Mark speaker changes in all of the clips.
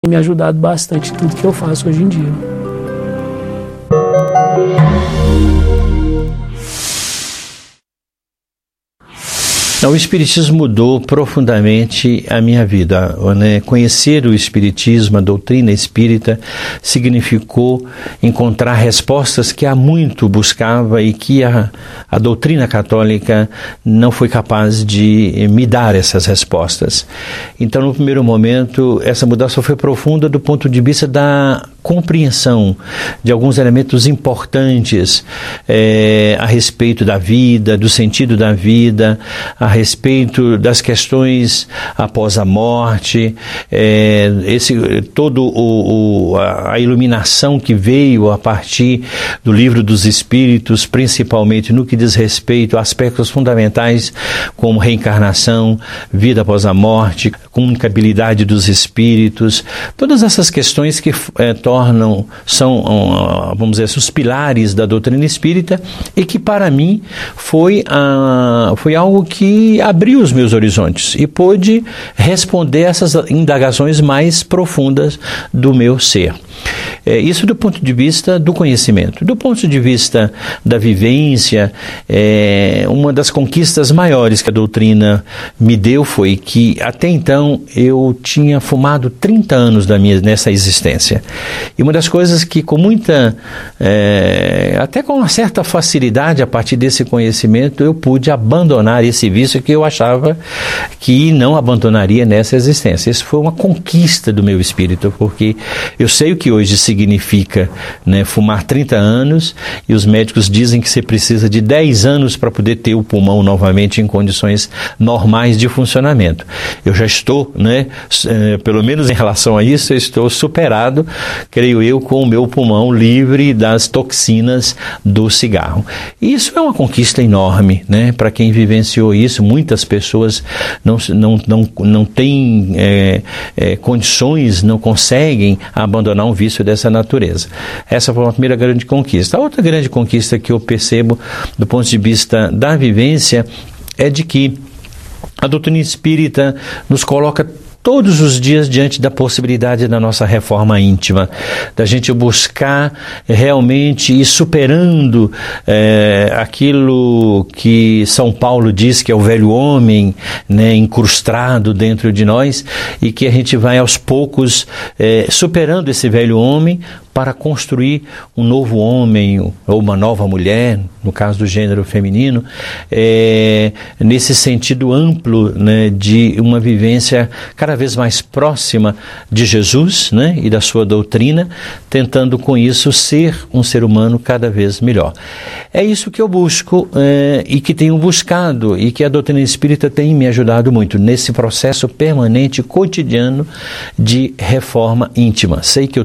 Speaker 1: me ajudado bastante em tudo que eu faço hoje em dia.
Speaker 2: O Espiritismo mudou profundamente a minha vida, né? Conhecer o Espiritismo, a doutrina espírita, significou encontrar respostas que há muito buscava e que a doutrina católica não foi capaz de me dar essas respostas. Então, no primeiro momento, essa mudança foi profunda do ponto de vista da compreensão de alguns elementos importantes a respeito da vida, do sentido da vida, a respeito das questões após a morte, a iluminação que veio a partir do Livro dos Espíritos, principalmente no que diz respeito a aspectos fundamentais como reencarnação, vida após a morte, comunicabilidade dos espíritos, todas essas questões que são, vamos dizer, os pilares da doutrina espírita e que para mim foi algo que abriu os meus horizontes e pôde responder essas indagações mais profundas do meu ser. Isso do ponto de vista do conhecimento. Do ponto de vista da vivência, uma das conquistas maiores que a doutrina me deu foi que até então eu tinha fumado 30 anos nessa existência. E uma das coisas que com muita, até com uma certa facilidade a partir desse conhecimento, eu pude abandonar esse vício que eu achava que não abandonaria nessa existência. Isso foi uma conquista do meu espírito, porque eu sei o que hoje significa, né, fumar 30 anos e os médicos dizem que você precisa de 10 anos para poder ter o pulmão novamente em condições normais de funcionamento. Eu já estou, né, pelo menos em relação a isso, eu estou superado, creio eu, com o meu pulmão livre das toxinas do cigarro. Isso é uma conquista enorme, né, para quem vivenciou isso. Muitas pessoas não têm condições, não conseguem abandonar um vício dessa natureza. Essa foi uma primeira grande conquista. A outra grande conquista que eu percebo do ponto de vista da vivência é de que a doutrina espírita nos coloca todos os dias diante da possibilidade da nossa reforma íntima, da gente buscar realmente ir superando aquilo que São Paulo diz que é o velho homem, né, incrustado dentro de nós, e que a gente vai aos poucos superando esse velho homem para construir um novo homem ou uma nova mulher, no caso do gênero feminino, nesse sentido amplo, né, de uma vivência cada vez mais próxima de Jesus, né, e da sua doutrina, tentando com isso ser um ser humano cada vez melhor. É isso que eu busco e que tenho buscado e que a doutrina espírita tem me ajudado muito nesse processo permanente, cotidiano de reforma íntima. Sei que eu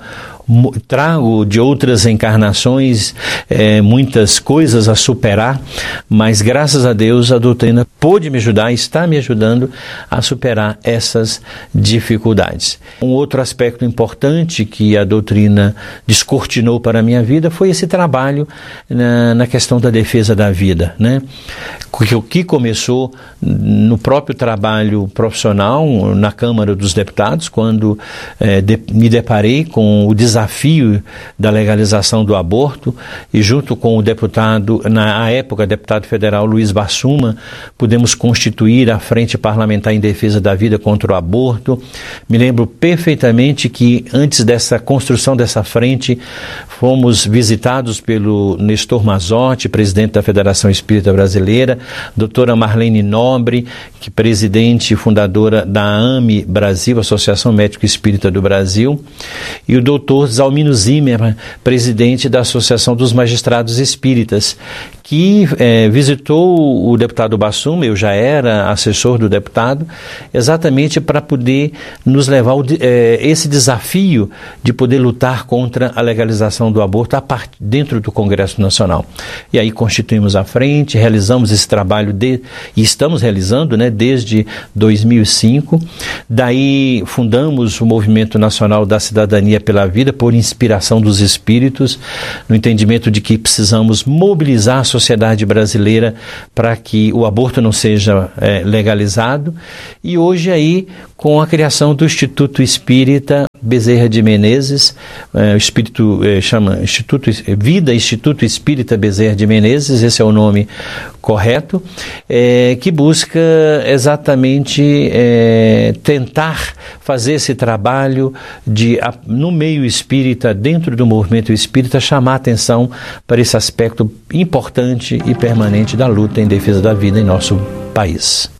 Speaker 2: trago de outras encarnações muitas coisas a superar, mas graças a Deus a doutrina pôde me ajudar, está me ajudando a superar essas dificuldades. Um outro aspecto importante que a doutrina descortinou para a minha vida foi esse trabalho na questão da defesa da vida, né? O que começou no próprio trabalho profissional na Câmara dos Deputados, quando me deparei com o desafio da legalização do aborto e junto com o deputado, na época deputado federal Luiz Bassuma, pudemos constituir a Frente Parlamentar em Defesa da Vida contra o Aborto. Me lembro perfeitamente que antes dessa construção dessa frente fomos visitados pelo Nestor Mazotti, presidente da Federação Espírita Brasileira, doutora Marlene Nobre, que presidente e fundadora da AME Brasil, Associação Médico Espírita do Brasil, e o doutor Zalmino Zimmer, presidente da Associação dos Magistrados Espíritas, que visitou o deputado Bassuma. Eu já era assessor do deputado, exatamente para poder nos levar esse desafio de poder lutar contra a legalização do aborto dentro do Congresso Nacional. E aí constituímos a frente, realizamos esse trabalho e estamos realizando, né, desde 2005. Daí fundamos o Movimento Nacional da Cidadania pela Vida, por inspiração dos espíritos, no entendimento de que precisamos mobilizar a sociedade sociedade brasileira para que o aborto não seja legalizado. E hoje aí, com a criação do Instituto Espírita Bezerra de Menezes, o Espírito chama Instituto Espírita Bezerra de Menezes, esse é o nome correto, que busca exatamente tentar fazer esse trabalho de, no meio espírita, dentro do movimento espírita, chamar a atenção para esse aspecto importante e permanente da luta em defesa da vida em nosso país.